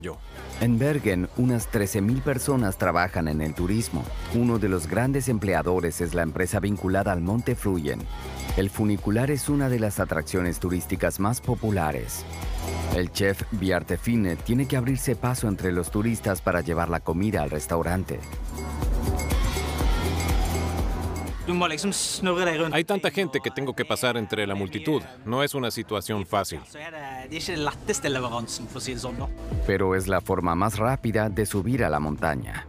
En Bergen, unas 13.000 personas trabajan en el turismo. Uno de los grandes empleadores es la empresa vinculada al Monte Fluyen. El funicular es una de las atracciones turísticas más populares. El chef Bjarte Fine tiene que abrirse paso entre los turistas para llevar la comida al restaurante. Hay tanta gente que tengo que pasar entre la multitud. No es una situación fácil. Pero es la forma más rápida de subir a la montaña.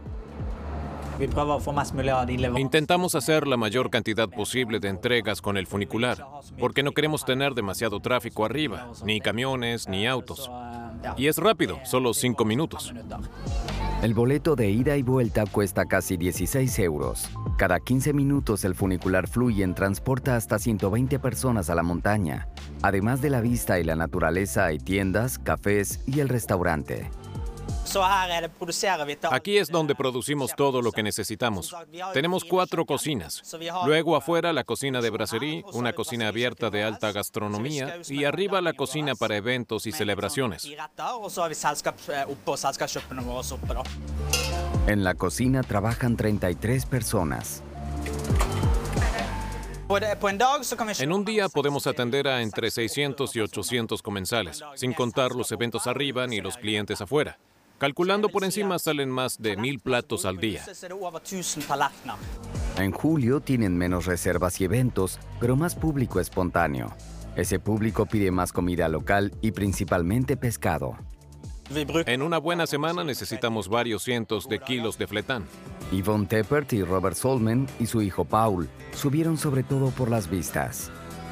Intentamos hacer la mayor cantidad posible de entregas con el funicular, porque no queremos tener demasiado tráfico arriba, ni camiones, ni autos. Y es rápido, solo 5 minutos. El boleto de ida y vuelta cuesta casi 16 euros. Cada 15 minutos el funicular Fluyen transporta hasta 120 personas a la montaña. Además de la vista y la naturaleza, hay tiendas, cafés y el restaurante. Aquí es donde producimos todo lo que necesitamos. Tenemos 4 cocinas. Luego afuera la cocina de brasserie, una cocina abierta de alta gastronomía y arriba la cocina para eventos y celebraciones. En la cocina trabajan 33 personas. En un día podemos atender a entre 600 y 800 comensales, sin contar los eventos arriba ni los clientes afuera. Calculando por encima salen más de 1.000 platos al día. En julio tienen menos reservas y eventos, pero más público espontáneo. Ese público pide más comida local y principalmente pescado. En una buena semana necesitamos varios cientos de kilos de fletán. Yvonne Teppert y Robert Solmen y su hijo Paul subieron sobre todo por las vistas.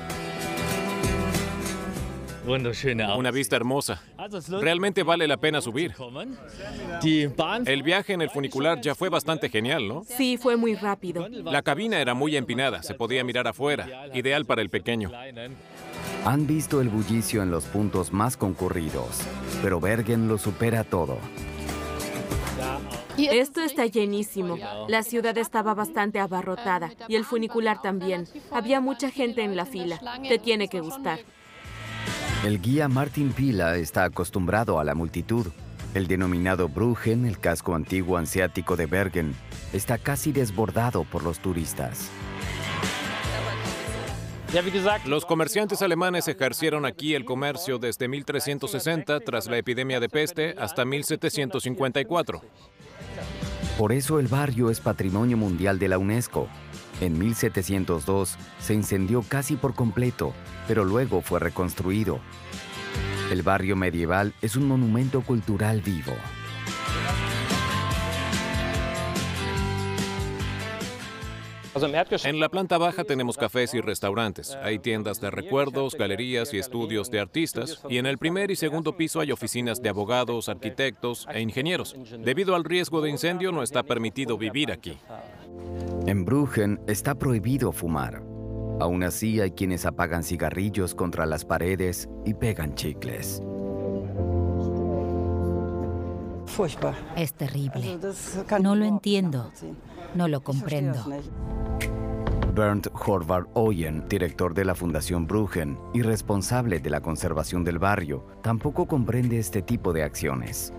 Una vista hermosa. Realmente vale la pena subir. El viaje en el funicular ya fue bastante genial, ¿no? Sí, fue muy rápido. La cabina era muy empinada, se podía mirar afuera, ideal para el pequeño. Han visto el bullicio en los puntos más concurridos, pero Bergen lo supera todo. Esto está llenísimo. La ciudad estaba bastante abarrotada y el funicular también. Había mucha gente en la fila. Te tiene que gustar. El guía Martin Pila está acostumbrado a la multitud. El denominado Bruggen, el casco antiguo hanseático de Bergen, está casi desbordado por los turistas. Los comerciantes alemanes ejercieron aquí el comercio desde 1360 tras la epidemia de peste hasta 1754. Por eso el barrio es Patrimonio Mundial de la UNESCO. En 1702 se incendió casi por completo, pero luego fue reconstruido. El barrio medieval es un monumento cultural vivo. En la planta baja tenemos cafés y restaurantes. Hay tiendas de recuerdos, galerías y estudios de artistas. Y en el primer y segundo piso hay oficinas de abogados, arquitectos e ingenieros. Debido al riesgo de incendio, no está permitido vivir aquí. En Bruggen está prohibido fumar. Aún así, hay quienes apagan cigarrillos contra las paredes y pegan chicles. Es terrible. No lo entiendo. No lo comprendo. Bernd Horvath Oyen, director de la Fundación Bruggen y responsable de la conservación del barrio, tampoco comprende este tipo de acciones.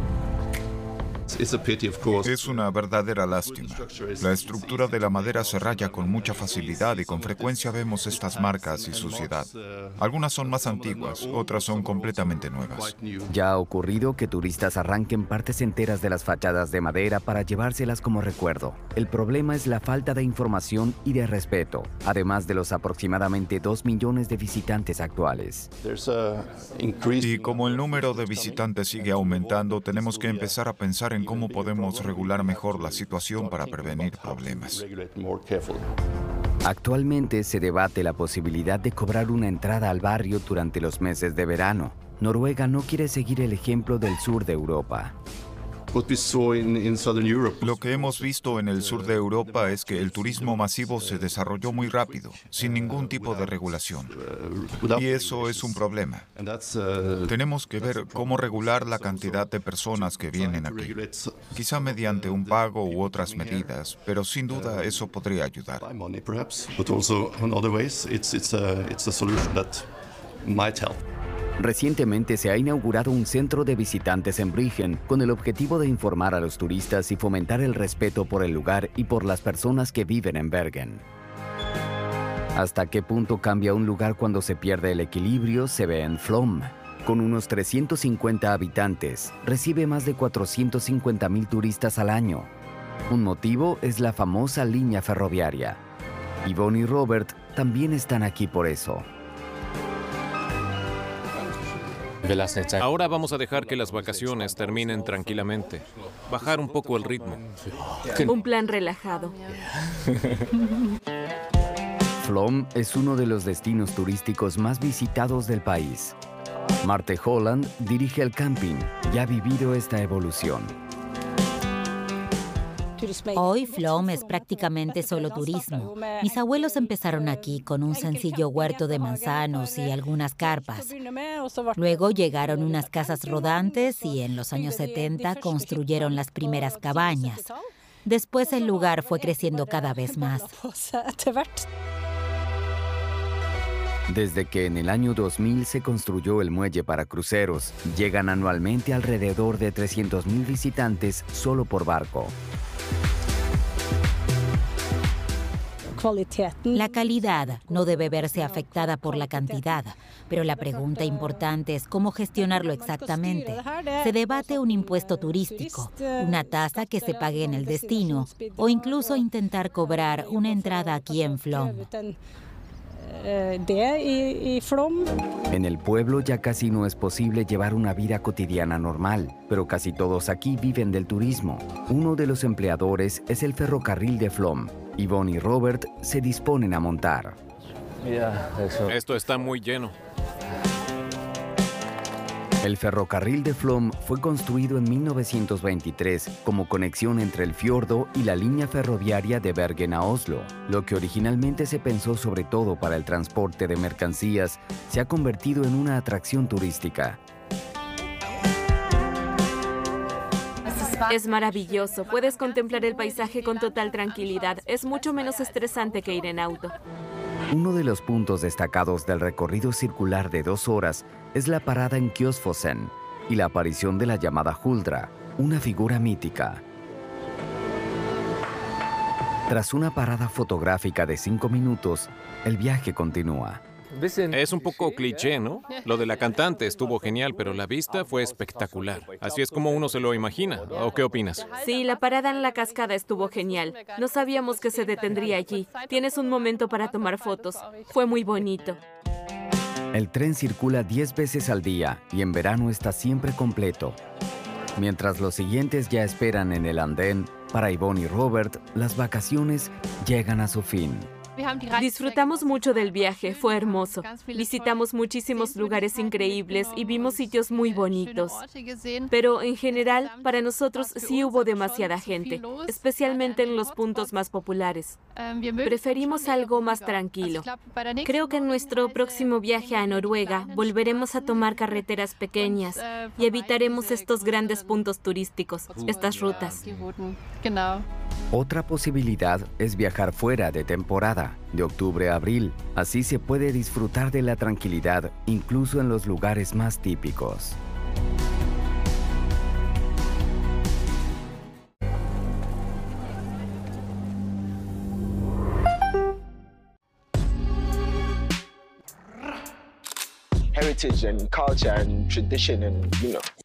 Es una verdadera lástima. La estructura de la madera se raya con mucha facilidad y con frecuencia vemos estas marcas y suciedad. Algunas son más antiguas, otras son completamente nuevas. Ya ha ocurrido que turistas arranquen partes enteras de las fachadas de madera para llevárselas como recuerdo. El problema es la falta de información y de respeto, además de los aproximadamente 2 millones de visitantes actuales. Y como el número de visitantes sigue aumentando, tenemos que empezar a pensar en cómo podemos regular mejor la situación para prevenir problemas. Actualmente se debate la posibilidad de cobrar una entrada al barrio durante los meses de verano. Noruega no quiere seguir el ejemplo del sur de Europa. Lo que hemos visto en el sur de Europa es que el turismo masivo se desarrolló muy rápido, sin ningún tipo de regulación. Y eso es un problema. Tenemos que ver cómo regular la cantidad de personas que vienen aquí. Quizá mediante un pago u otras medidas, pero sin duda eso podría ayudar. Recientemente se ha inaugurado un centro de visitantes en Bryggen con el objetivo de informar a los turistas y fomentar el respeto por el lugar y por las personas que viven en Bergen. ¿Hasta qué punto cambia un lugar cuando se pierde el equilibrio? Se ve en Flåm. Con unos 350 habitantes, recibe más de 450.000 turistas al año. Un motivo es la famosa línea ferroviaria. Yvonne y Robert también están aquí por eso. Ahora vamos a dejar que las vacaciones terminen tranquilamente. Bajar un poco el ritmo. Un plan relajado. Flåm es uno de los destinos turísticos más visitados del país. Marte Holland dirige el camping y ha vivido esta evolución. Hoy Flåm es prácticamente solo turismo. Mis abuelos empezaron aquí con un sencillo huerto de manzanos y algunas carpas. Luego llegaron unas casas rodantes y en los años 70 construyeron las primeras cabañas. Después el lugar fue creciendo cada vez más. Desde que en el año 2000 se construyó el muelle para cruceros, llegan anualmente alrededor de 300.000 visitantes solo por barco. La calidad no debe verse afectada por la cantidad, pero la pregunta importante es cómo gestionarlo exactamente. Se debate un impuesto turístico, una tasa que se pague en el destino, o incluso intentar cobrar una entrada aquí en Flåm. En el pueblo ya casi no es posible llevar una vida cotidiana normal, pero casi todos aquí viven del turismo. Uno de los empleadores es el ferrocarril de Flåm. Yvonne y Robert se disponen a montar. Esto está muy lleno. El ferrocarril de Flåm fue construido en 1923 como conexión entre el fiordo y la línea ferroviaria de Bergen a Oslo. Lo que originalmente se pensó sobre todo para el transporte de mercancías se ha convertido en una atracción turística. Es maravilloso. Puedes contemplar el paisaje con total tranquilidad. Es mucho menos estresante que ir en auto. Uno de los puntos destacados del recorrido circular de 2 horas es la parada en Kjosfossen y la aparición de la llamada Huldra, una figura mítica. Tras una parada fotográfica de 5 minutos, el viaje continúa. Es un poco cliché, ¿no? Lo de la cantante estuvo genial, pero la vista fue espectacular. Así es como uno se lo imagina. ¿O qué opinas? Sí, la parada en la cascada estuvo genial. No sabíamos que se detendría allí. Tienes un momento para tomar fotos. Fue muy bonito. El tren circula 10 veces al día y en verano está siempre completo. Mientras los siguientes ya esperan en el andén, para Yvonne y Robert, las vacaciones llegan a su fin. Disfrutamos mucho del viaje, fue hermoso. Visitamos muchísimos lugares increíbles y vimos sitios muy bonitos. Pero en general, para nosotros sí hubo demasiada gente, especialmente en los puntos más populares. Preferimos algo más tranquilo. Creo que en nuestro próximo viaje a Noruega volveremos a tomar carreteras pequeñas y evitaremos estos grandes puntos turísticos, estas rutas. Otra posibilidad es viajar fuera de temporada, de octubre a abril. Así se puede disfrutar de la tranquilidad, incluso en los lugares más típicos. Heritage and culture and tradition and,